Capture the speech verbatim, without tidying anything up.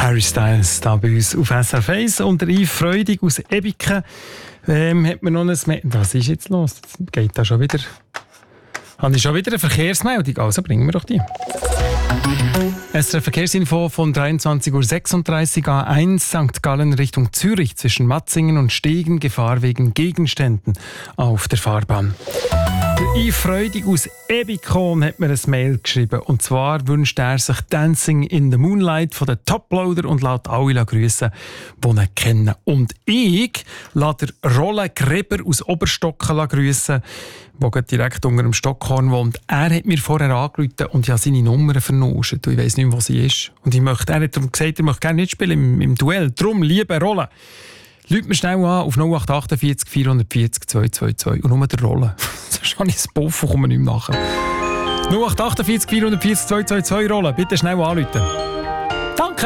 Harry Styles da bei uns auf S R F eins und der Yves Freudig aus Ebiken ähm, hat mir noch ein... Me- Was ist jetzt los? Jetzt geht da schon wieder... Habe ich schon wieder eine Verkehrsmeldung? Also bringen wir doch die. S R F Verkehrsinfo von dreiundzwanzig Uhr sechsunddreißig A eins Sankt Gallen Richtung Zürich zwischen Matzingen und Stegen Gefahr wegen Gegenständen auf der Fahrbahn. Der Yves Freudig aus Ebikon hat mir ein Mail geschrieben. Und zwar wünscht er sich Dancing in the Moonlight von den Toploader und lässt alle grüssen, die ihn kennen. Und ich lasse Rolle Greber aus Oberstocken grüssen, der direkt unter dem Stockhorn wohnt. Er hat mir vorher angerufen und ich habe seine Nummer vernuscht. Ich weiss nicht mehr, wo sie ist. Und ich möchte, er hat darum gesagt, er möchte gerne mitspielen im, im Duell. Darum, liebe Rolle, ruft mir schnell an auf null acht achtundvierzig vierhundertvierzig zweihundertzweiundzwanzig und nur der Rolle. Sonst habe ich das Puff und komme nicht mehr nachher. null acht achtundvierzig vierhundertvierzig zweihundertzweiundzwanzig Rolle, bitte schnell anrufen. Danke!